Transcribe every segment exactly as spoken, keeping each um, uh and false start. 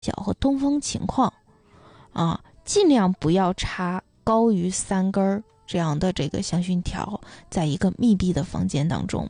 小和通风情况啊，尽量不要插高于三根这样的这个香薰条，在一个密闭的房间当中。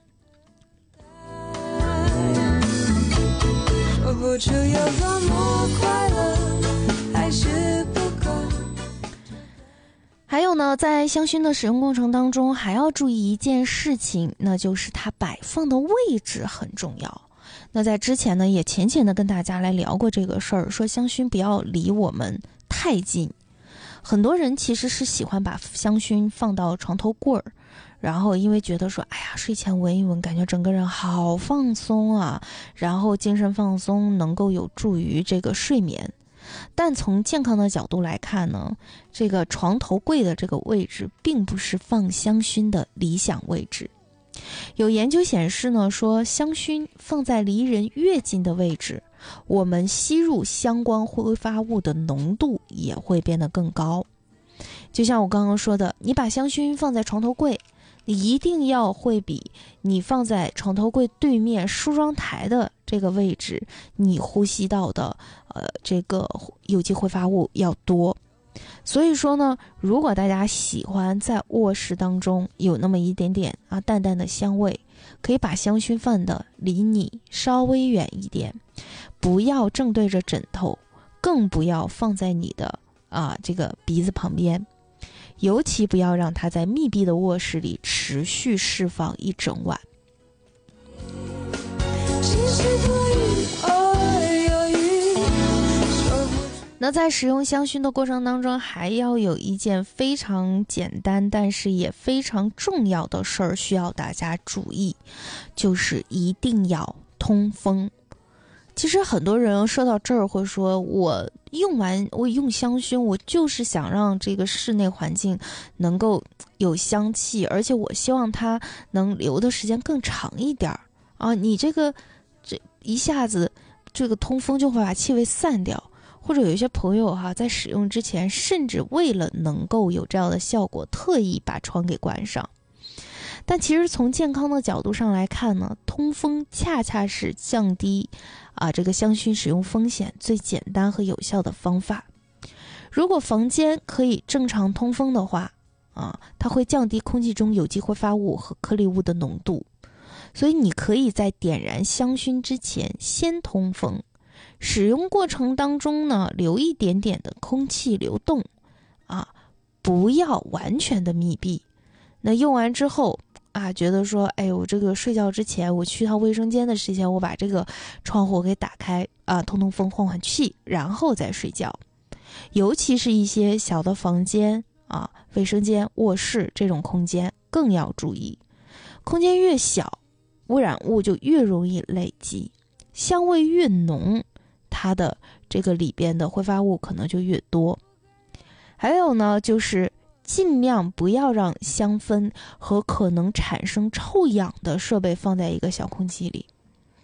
我付出有多么快乐，还是不够。还有呢，在香薰的使用过程当中，还要注意一件事情，那就是它摆放的位置很重要。那在之前呢，也浅浅的跟大家来聊过这个事儿，说香薰不要离我们太近。很多人其实是喜欢把香薰放到床头柜儿，然后因为觉得说，哎呀，睡前闻一闻，感觉整个人好放松啊，然后精神放松能够有助于这个睡眠。但从健康的角度来看呢，这个床头柜的这个位置并不是放香薰的理想位置。有研究显示呢，说香薰放在离人越近的位置，我们吸入相关挥发物的浓度也会变得更高。就像我刚刚说的，你把香薰放在床头柜，你一定要会比你放在床头柜对面梳妆台的这个位置，你呼吸到的呃这个有机挥发物要多。所以说呢，如果大家喜欢在卧室当中有那么一点点啊淡淡的香味，可以把香薰放的离你稍微远一点，不要正对着枕头，更不要放在你的啊这个鼻子旁边，尤其不要让它在密闭的卧室里持续释放一整晚。那在使用香薰的过程当中，还要有一件非常简单但是也非常重要的事儿需要大家注意，就是一定要通风。其实很多人说到这儿会说，我用完我用香薰，我就是想让这个室内环境能够有香气，而且我希望它能留的时间更长一点啊！你这个这一下子这个通风就会把气味散掉。或者有一些朋友哈，在使用之前，甚至为了能够有这样的效果，特意把窗给关上。但其实从健康的角度上来看呢，通风恰恰是降低啊这个香薰使用风险最简单和有效的方法。如果房间可以正常通风的话啊，它会降低空气中有机挥发物和颗粒物的浓度。所以你可以在点燃香薰之前先通风。使用过程当中呢，留一点点的空气流动啊，不要完全的密闭。那用完之后啊，觉得说，哎，我这个睡觉之前，我去趟卫生间的时间，我把这个窗户给打开啊，通通风，换换气，然后再睡觉。尤其是一些小的房间啊，卫生间、卧室这种空间更要注意。空间越小，污染物就越容易累积，香味越浓，它的这个里边的挥发物可能就越多。还有呢，就是尽量不要让香氛和可能产生臭氧的设备放在一个小空间里。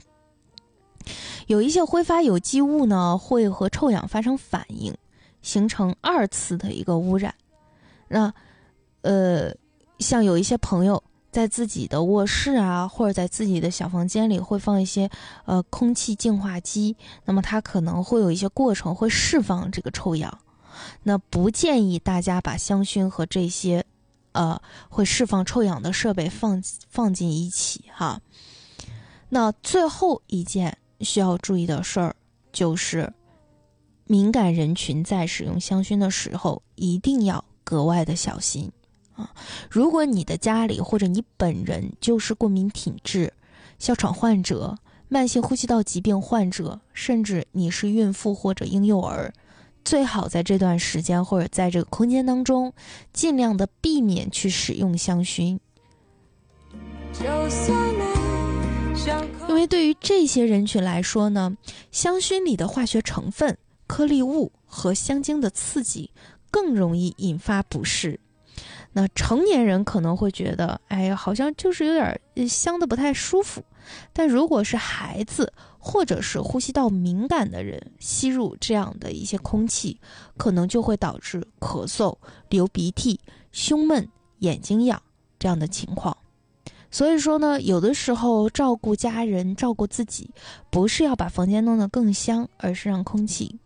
有一些挥发有机物呢，会和臭氧发生反应，形成二次的一个污染。那呃，像有一些朋友在自己的卧室啊，或者在自己的小房间里会放一些呃空气净化机，那么它可能会有一些过程会释放这个臭氧。那不建议大家把香薰和这些呃会释放臭氧的设备放放进一起哈。那最后一件需要注意的事儿就是敏感人群在使用香薰的时候一定要格外的小心啊！如果你的家里或者你本人就是过敏体质、哮喘患者、慢性呼吸道疾病患者，甚至你是孕妇或者婴幼儿，最好在这段时间或者在这个空间当中尽量的避免去使用香薰。因为对于这些人群来说呢，香薰里的化学成分、颗粒物和香精的刺激更容易引发不适。那成年人可能会觉得，哎呀，好像就是有点香的不太舒服。但如果是孩子或者是呼吸道敏感的人吸入这样的一些空气，可能就会导致咳嗽、流鼻涕、胸闷、眼睛痒这样的情况。 所以说呢，有的时候照顾家人、照顾自己，不是要把房间弄得更香，而是让空气